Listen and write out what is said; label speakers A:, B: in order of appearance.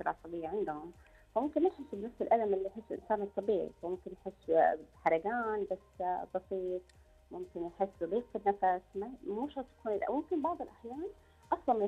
A: الذاكرة العصبية عندهم، فممكن ما يحسوا بنفس الألم اللي يحس الإنسان الطبيعي، فممكن يحس بحرقان بس بسيط، ممكن يحس بضيق في النفس، مو شرط تكون، ممكن بعض الأحيان أصلا